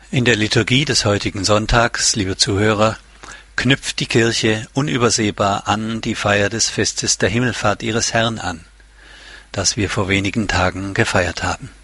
In der Liturgie des heutigen Sonntags, liebe Zuhörer, knüpft die Kirche unübersehbar an die Feier des Festes der Himmelfahrt ihres Herrn an, das wir vor wenigen Tagen gefeiert haben.